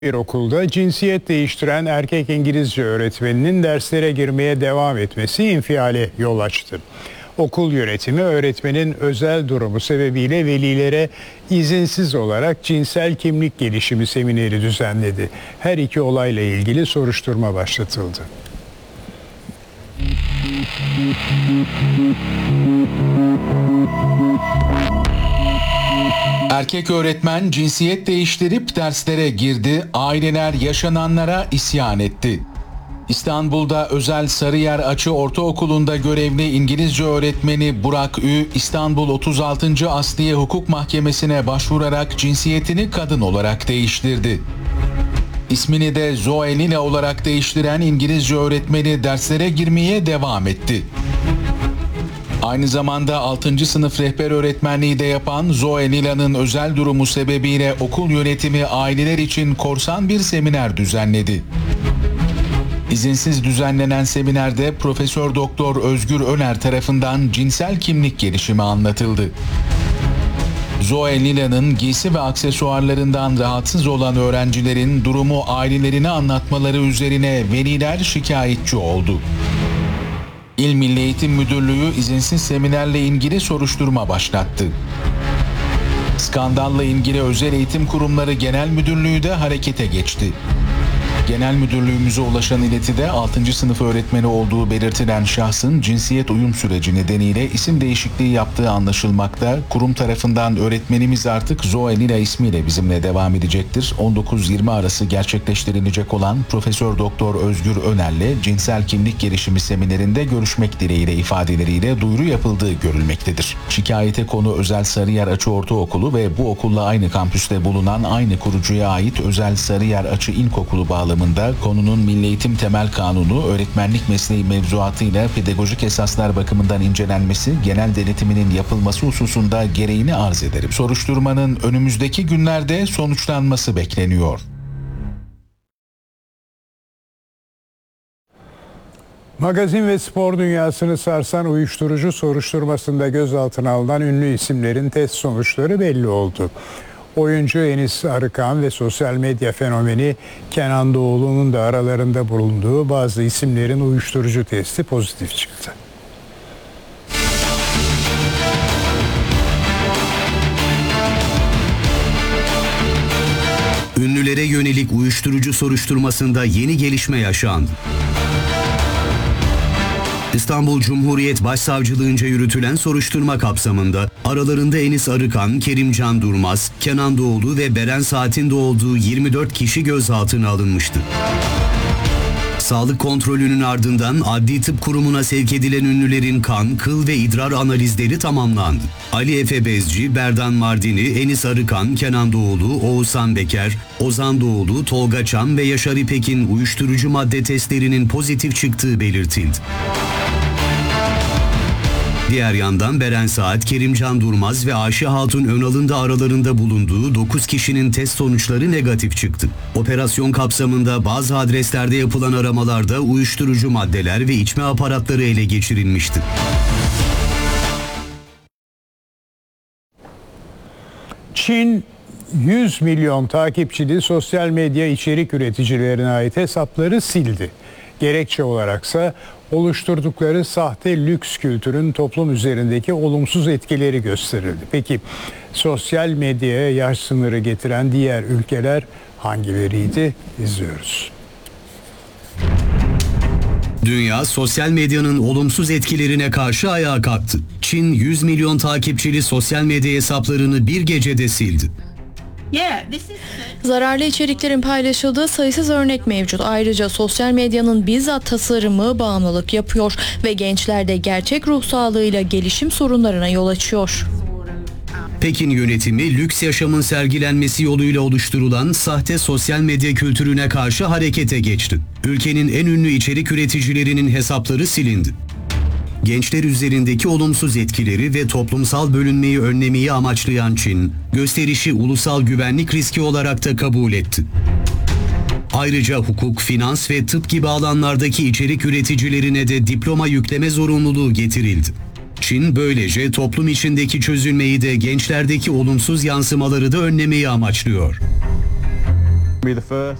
Bir okulda cinsiyet değiştiren erkek İngilizce öğretmeninin derslere girmeye devam etmesi infiale yol açtı. Okul yönetimi öğretmenin özel durumu sebebiyle velilere izinsiz olarak cinsel kimlik gelişimi semineri düzenledi. Her iki olayla ilgili soruşturma başlatıldı. Erkek öğretmen cinsiyet değiştirip derslere girdi, aileler yaşananlara isyan etti. İstanbul'da özel Sarıyer Açı Ortaokulu'nda görevli İngilizce öğretmeni Burak Ü, İstanbul 36. Asliye Hukuk Mahkemesi'ne başvurarak cinsiyetini kadın olarak değiştirdi. İsmini de Zoe Lila olarak değiştiren İngilizce öğretmeni derslere girmeye devam etti. Aynı zamanda 6. sınıf rehber öğretmenliği de yapan Zoe Lila'nın özel durumu sebebiyle okul yönetimi aileler için korsan bir seminer düzenledi. İzinsiz düzenlenen seminerde Profesör Doktor Özgür Öner tarafından cinsel kimlik gelişimi anlatıldı. Zoe Lila'nın giysi ve aksesuarlarından rahatsız olan öğrencilerin durumu ailelerine anlatmaları üzerine veliler şikayetçi oldu. İl Milli Eğitim Müdürlüğü izinsiz seminerle ilgili soruşturma başlattı. Skandalla ilgili Özel Eğitim Kurumları Genel Müdürlüğü de harekete geçti. Genel Müdürlüğümüze ulaşan iletide 6. sınıf öğretmeni olduğu belirtilen şahsın cinsiyet uyum süreci nedeniyle isim değişikliği yaptığı anlaşılmakta. Kurum tarafından öğretmenimiz artık Zoe Lila ismiyle bizimle devam edecektir. 19-20 arası gerçekleştirilecek olan Profesör Doktor Özgür Öner'le cinsel kimlik gelişimi seminerinde görüşmek dileğiyle ifadeleriyle duyuru yapıldığı görülmektedir. Şikayete konu özel Sarıyer Açı Ortaokulu ve bu okulla aynı kampüste bulunan aynı kurucuya ait özel Sarıyer Açı İlkokulu bağlamında konunun Milli Eğitim Temel Kanunu, öğretmenlik mesleği mevzuatıyla pedagojik esaslar bakımından incelenmesi, genel denetiminin yapılması hususunda gereğini arz ederim. Soruşturmanın önümüzdeki günlerde sonuçlanması bekleniyor. Magazin ve spor dünyasını sarsan uyuşturucu soruşturmasında gözaltına alınan ünlü isimlerin test sonuçları belli oldu. Oyuncu Enis Arıkan ve sosyal medya fenomeni Kenan Doğulu'nun da aralarında bulunduğu bazı isimlerin uyuşturucu testi pozitif çıktı. Ünlülere yönelik uyuşturucu soruşturmasında yeni gelişme yaşandı. İstanbul Cumhuriyet Başsavcılığınca yürütülen soruşturma kapsamında aralarında Enis Arıkan, Kerimcan Durmaz, Kenan Doğulu ve Beren Saat'in de olduğu 24 kişi gözaltına alınmıştı. Sağlık kontrolünün ardından Adli Tıp Kurumu'na sevk edilen ünlülerin kan, kıl ve idrar analizleri tamamlandı. Ali Efe Bezci, Berdan Mardini, Enis Arıkan, Kenan Doğulu, Oğuzhan Beker, Ozan Doğulu, Tolga Çam ve Yaşar İpek'in uyuşturucu madde testlerinin pozitif çıktığı belirtildi. Diğer yandan Beren Saat, Kerimcan Durmaz ve Ayşe Hatun Önal'ın da aralarında bulunduğu 9 kişinin test sonuçları negatif çıktı. Operasyon kapsamında bazı adreslerde yapılan aramalarda uyuşturucu maddeler ve içme aparatları ele geçirilmişti. Çin 100 milyon takipçili sosyal medya içerik üreticilerine ait hesapları sildi. Gerekçe olaraksa oluşturdukları sahte lüks kültürün toplum üzerindeki olumsuz etkileri gösterildi. Peki sosyal medyaya yaş sınırı getiren diğer ülkeler hangileriydi? İzliyoruz. Dünya sosyal medyanın olumsuz etkilerine karşı ayağa kalktı. Çin 100 milyon takipçili sosyal medya hesaplarını bir gecede sildi. Zararlı içeriklerin paylaşıldığı sayısız örnek mevcut. Ayrıca sosyal medyanın bizzat tasarımı bağımlılık yapıyor ve gençlerde gerçek ruh sağlığıyla gelişim sorunlarına yol açıyor. Pekin yönetimi lüks yaşamın sergilenmesi yoluyla oluşturulan sahte sosyal medya kültürüne karşı harekete geçti. Ülkenin en ünlü içerik üreticilerinin hesapları silindi. Gençler üzerindeki olumsuz etkileri ve toplumsal bölünmeyi önlemeyi amaçlayan Çin, gösterişi ulusal güvenlik riski olarak da kabul etti. Ayrıca hukuk, finans ve tıp gibi alanlardaki içerik üreticilerine de diploma yükleme zorunluluğu getirildi. Çin böylece toplum içindeki çözülmeyi de gençlerdeki olumsuz yansımaları da önlemeyi amaçlıyor. Be the first.